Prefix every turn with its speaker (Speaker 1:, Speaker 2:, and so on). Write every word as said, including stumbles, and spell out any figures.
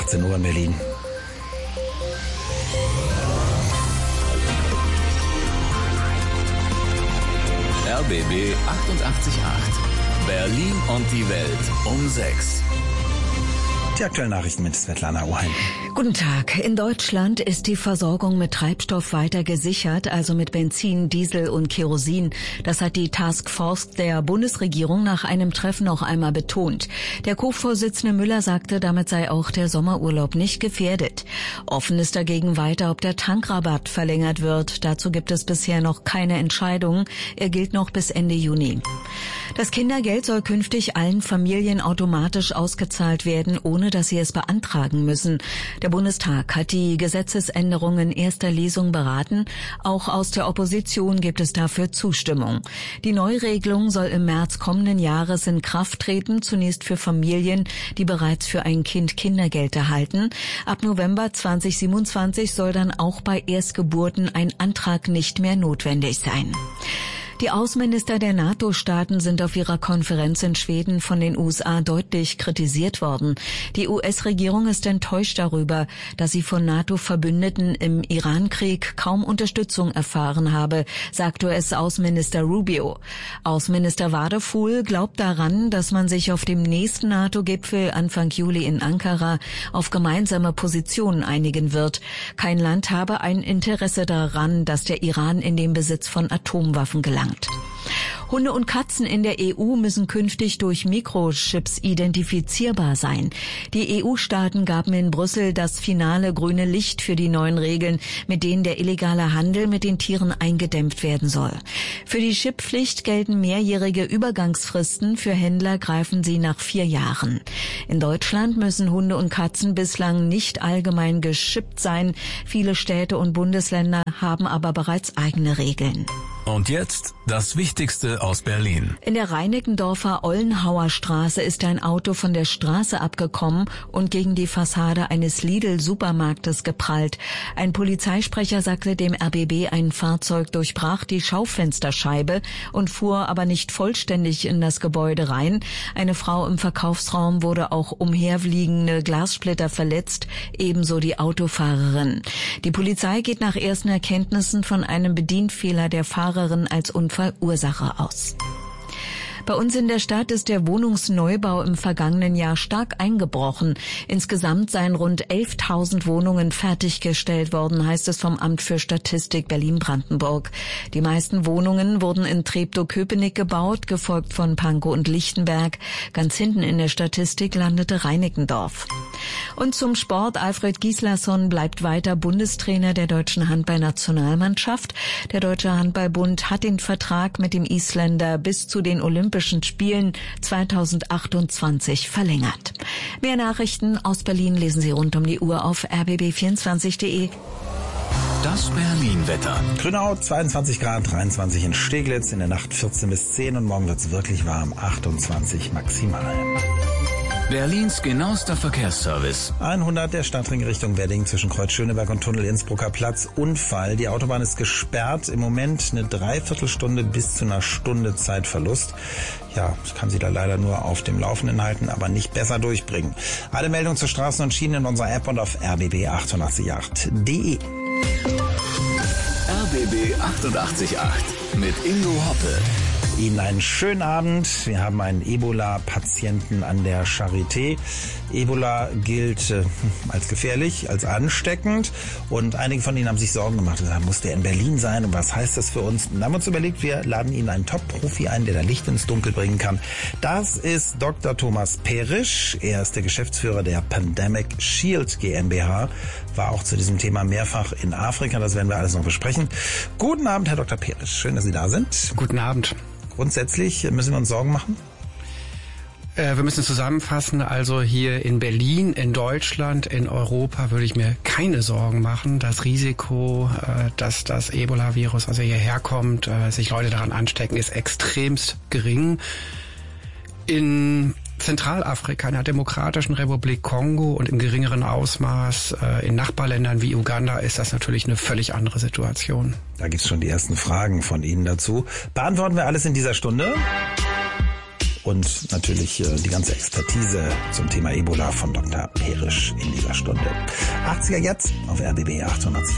Speaker 1: achtzehn Uhr in Berlin.
Speaker 2: R B B achtundachtzig Komma acht. Berlin und die Welt um sechs.
Speaker 1: Die aktuellen Nachrichten mit Svetlana Oheim.
Speaker 3: Guten Tag. In Deutschland ist die Versorgung mit Treibstoff weiter gesichert, also mit Benzin, Diesel und Kerosin. Das hat die Taskforce der Bundesregierung nach einem Treffen noch einmal betont. Der Co-Vorsitzende Müller sagte, damit sei auch der Sommerurlaub nicht gefährdet. Offen ist dagegen weiter, ob der Tankrabatt verlängert wird. Dazu gibt es bisher noch keine Entscheidung. Er gilt noch bis Ende Juni. Das Kindergeld soll künftig allen Familien automatisch ausgezahlt werden, ohne dass sie es beantragen müssen. Der Bundestag hat die Gesetzesänderung in erster Lesung beraten. Auch aus der Opposition gibt es dafür Zustimmung. Die Neuregelung soll im März kommenden Jahres in Kraft treten, zunächst für Familien, die bereits für ein Kind Kindergeld erhalten. Ab November zweitausendsiebenundzwanzig soll dann auch bei Erstgeburten ein Antrag nicht mehr notwendig sein. Die Außenminister der NATO-Staaten sind auf ihrer Konferenz in Schweden von den U S A deutlich kritisiert worden. Die U S-Regierung ist enttäuscht darüber, dass sie von NATO-Verbündeten im Iran-Krieg kaum Unterstützung erfahren habe, sagt U S-Außenminister Rubio. Außenminister Wadefuhl glaubt daran, dass man sich auf dem nächsten NATO-Gipfel Anfang Juli in Ankara auf gemeinsame Positionen einigen wird. Kein Land habe ein Interesse daran, dass der Iran in den Besitz von Atomwaffen gelangt. Hunde und Katzen in der E U müssen künftig durch Mikrochips identifizierbar sein. Die E U-Staaten gaben in Brüssel das finale grüne Licht für die neuen Regeln, mit denen der illegale Handel mit den Tieren eingedämmt werden soll. Für die Chipppflicht gelten mehrjährige Übergangsfristen, für Händler greifen sie nach vier Jahren. In Deutschland müssen Hunde und Katzen bislang nicht allgemein geschippt sein. Viele Städte und Bundesländer haben aber bereits eigene Regeln.
Speaker 2: Und jetzt das Wichtigste aus Berlin.
Speaker 3: In der Reinickendorfer Ollenhauer Straße ist ein Auto von der Straße abgekommen und gegen die Fassade eines Lidl-Supermarktes geprallt. Ein Polizeisprecher sagte dem R B B, ein Fahrzeug durchbrach die Schaufensterscheibe und fuhr aber nicht vollständig in das Gebäude rein. Eine Frau im Verkaufsraum wurde auch umherfliegende Glassplitter verletzt, ebenso die Autofahrerin. Die Polizei geht nach ersten Erkenntnissen von einem Bedienfehler der Fahrerin als Unfallursache aus. Bei uns in der Stadt ist der Wohnungsneubau im vergangenen Jahr stark eingebrochen. Insgesamt seien rund elftausend Wohnungen fertiggestellt worden, heißt es vom Amt für Statistik Berlin-Brandenburg. Die meisten Wohnungen wurden in Treptow-Köpenick gebaut, gefolgt von Pankow und Lichtenberg. Ganz hinten in der Statistik landete Reinickendorf. Und zum Sport. Alfred Gislason bleibt weiter Bundestrainer der deutschen Handballnationalmannschaft. Der Deutsche Handballbund hat den Vertrag mit dem Isländer bis zu den Olympischen Spielen zweitausendachtundzwanzig verlängert. Mehr Nachrichten aus Berlin lesen Sie rund um die Uhr auf r b b vierundzwanzig punkt de.
Speaker 2: Das Berlin-Wetter.
Speaker 1: Grünau zweiundzwanzig Grad, dreiundzwanzig in Steglitz, in der Nacht vierzehn bis zehn und morgen wird es wirklich warm, achtundzwanzig maximal.
Speaker 2: Berlins genauester Verkehrsservice.
Speaker 1: hundert der Stadtring Richtung Wedding zwischen Kreuz Schöneberg und Tunnel Innsbrucker Platz. Unfall. Die Autobahn ist gesperrt. Im Moment eine Dreiviertelstunde bis zu einer Stunde Zeitverlust. Ja, ich kann Sie da leider nur auf dem Laufenden halten, aber nicht besser durchbringen. Alle Meldungen zu Straßen und Schienen in unserer App und auf r b b achtundachtzig Komma acht punkt de.
Speaker 2: R B B achtundachtzig Komma acht mit Ingo Hoppe.
Speaker 1: Ihnen einen schönen Abend. Wir haben einen Ebola-Patienten an der Charité. Ebola gilt äh, als gefährlich, als ansteckend und einige von Ihnen haben sich Sorgen gemacht. Gesagt, muss der in Berlin sein und was heißt das für uns? Und dann haben wir uns überlegt, wir laden Ihnen einen Top-Profi ein, der da Licht ins Dunkel bringen kann. Das ist Doktor Thomas Perisch. Er ist der Geschäftsführer der Pandemic Shield GmbH. War auch zu diesem Thema mehrfach in Afrika. Das werden wir alles noch besprechen. Guten Abend, Herr Doktor Perisch. Schön, dass Sie da sind.
Speaker 4: Guten Abend.
Speaker 1: Grundsätzlich müssen wir uns Sorgen machen?
Speaker 4: Äh, wir müssen zusammenfassen, also hier in Berlin, in Deutschland, in Europa würde ich mir keine Sorgen machen. Das Risiko, äh, dass das Ebola-Virus also hierher kommt, äh, sich Leute daran anstecken, ist extremst gering. In Zentralafrika, in der Demokratischen Republik Kongo und im geringeren Ausmaß äh, in Nachbarländern wie Uganda ist das natürlich eine völlig andere Situation.
Speaker 1: Da gibt's schon die ersten Fragen von Ihnen dazu. Beantworten wir alles in dieser Stunde. und natürlich äh, die ganze Expertise zum Thema Ebola von Doktor Perisch in dieser Stunde. achtziger jetzt auf R B B achtundachtzig.